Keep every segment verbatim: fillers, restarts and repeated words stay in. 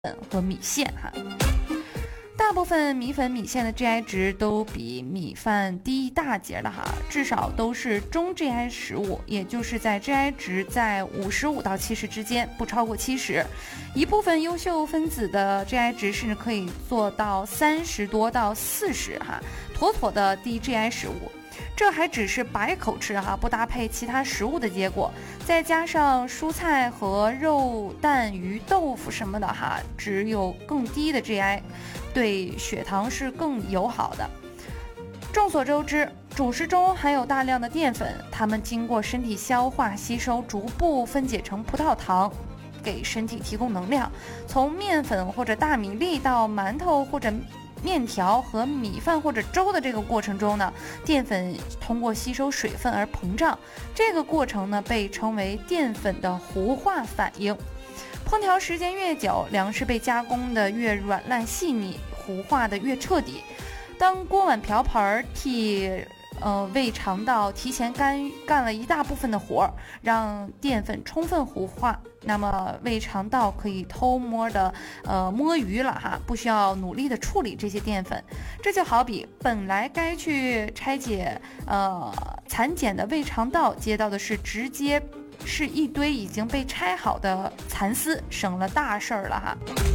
粉和米线哈。大部分米粉、米线的 G I 值都比米饭低一大截的哈，至少都是中 G I 食物，也就是在 G I 值在五十五到七十之间，不超过七十。一部分优秀分子的 G I 值甚至可以做到三十多到四十哈，妥妥的低 G I 食物。这还只是白口吃哈，不搭配其他食物的结果，再加上蔬菜和肉、蛋、鱼、豆腐什么的哈，只有更低的 G I， 对血糖是更友好的。众所周知，主食中含有大量的淀粉，它们经过身体消化吸收，逐步分解成葡萄糖，给身体提供能量。从面粉或者大米粒到馒头或者面条和米饭或者粥的这个过程中呢，淀粉通过吸收水分而膨胀，这个过程呢被称为淀粉的糊化反应。烹调时间越久，粮食被加工的越软烂细腻，糊化的越彻底。当锅碗瓢盆替呃胃肠道提前干干了一大部分的活儿，让淀粉充分糊化，那么胃肠道可以偷摸的呃摸鱼了哈，不需要努力的处理这些淀粉。这就好比本来该去拆解呃蚕茧的胃肠道，接到的是直接是一堆已经被拆好的蚕丝，省了大事儿了哈。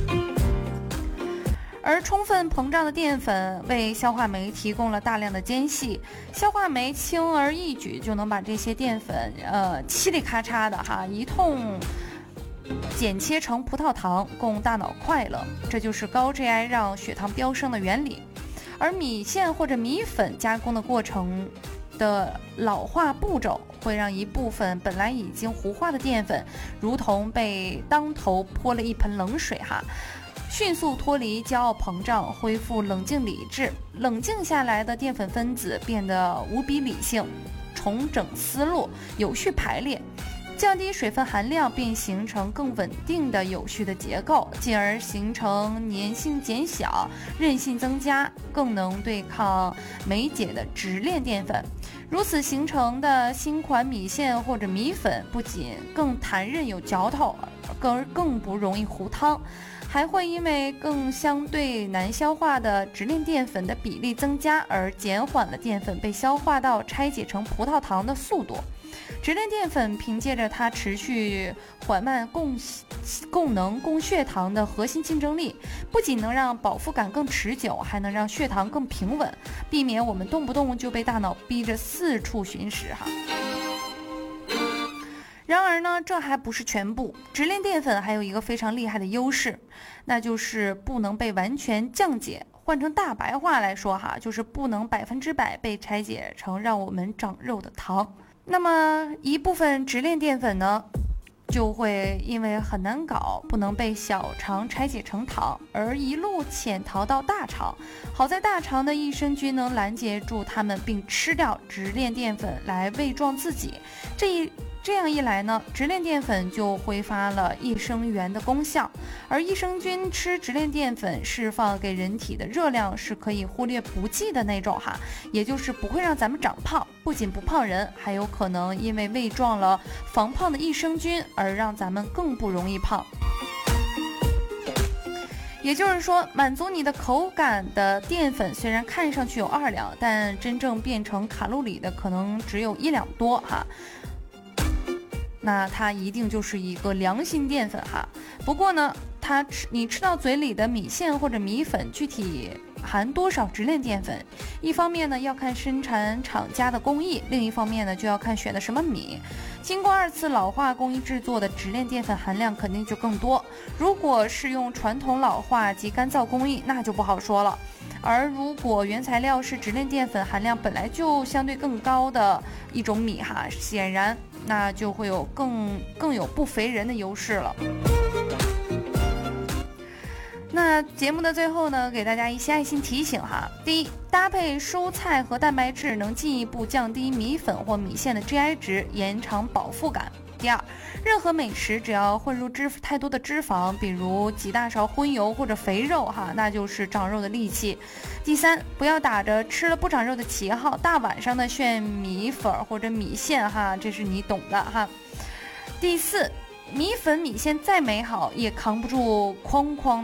而充分膨胀的淀粉为消化酶提供了大量的间隙，消化酶轻而易举就能把这些淀粉呃嘁里咔嚓的哈一通剪切成葡萄糖，供大脑快乐。这就是高 G I 让血糖飙升的原理。而米线或者米粉加工的过程的老化步骤，会让一部分本来已经糊化的淀粉，如同被当头泼了一盆冷水哈，迅速脱离骄傲膨胀，恢复冷静理智。冷静下来的淀粉分子变得无比理性，重整思路，有序排列，降低水分含量，并形成更稳定的有序的结构，进而形成粘性减小、韧性增加，更能对抗酶解的直链淀粉。如此形成的新款米线或者米粉，不仅更弹韧有嚼头，更更不容易糊汤，还会因为更相对难消化的直链淀粉的比例增加，而减缓了淀粉被消化到拆解成葡萄糖的速度。直链淀粉凭借着它持续缓慢供供能供血糖的核心竞争力，不仅能让饱腹感更持久，还能让血糖更平稳，避免我们动不动就被大脑逼着四处寻食哈。然而呢，这还不是全部。直链淀粉还有一个非常厉害的优势，那就是不能被完全降解。换成大白话来说哈，就是不能百分之百被拆解成让我们长肉的糖。那么一部分直链淀粉呢，就会因为很难搞，不能被小肠拆解成糖，而一路潜逃到大肠。好在大肠的益生菌能拦截住它们，并吃掉直链淀粉来喂壮自己。这一这样一来呢，直链淀粉就挥发了益生元的功效，而益生菌吃直链淀粉释放给人体的热量是可以忽略不计的那种哈，也就是不会让咱们长胖，不仅不胖人，还有可能因为喂壮了防胖的益生菌而让咱们更不容易胖。也就是说，满足你的口感的淀粉虽然看上去有二两，但真正变成卡路里的可能只有一两多哈。那它一定就是一个良心淀粉哈。不过呢，它吃你吃到嘴里的米线或者米粉具体含多少直链淀粉，一方面呢要看生产厂家的工艺，另一方面呢就要看选的什么米。经过二次老化工艺制作的直链淀粉含量肯定就更多，如果是用传统老化及干燥工艺，那就不好说了。而如果原材料是直链淀粉含量本来就相对更高的一种米哈，显然那就会有更更有不肥人的优势了。那节目的最后呢，给大家一些爱心提醒哈。第一，搭配蔬菜和蛋白质能进一步降低米粉或米线的 G I 值，延长饱腹感。第二，任何美食只要混入脂太多的脂肪，比如几大勺荤油或者肥肉哈，那就是长肉的利器。第三，不要打着吃了不长肉的旗号，大晚上的炫米粉或者米线哈，这是你懂的哈。第四， 米粉米线再美好，也扛不住哐哐